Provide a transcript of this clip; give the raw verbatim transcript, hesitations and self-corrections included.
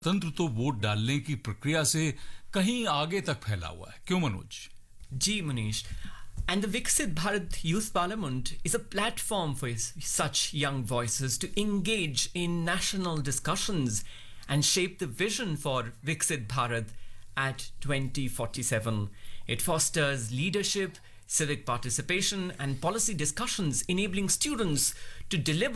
तंत्र तो वोट डालने की प्रक्रिया से कहीं आगे तक फैला हुआ है, क्यों Manoj? G. Manish. And the Viksit Bharat Youth Parliament is a platform for such young voices to engage in national discussions and shape the vision for Viksit Bharat at twenty forty-seven. It fosters leadership, civic participation, and policy discussions, enabling students to deliberate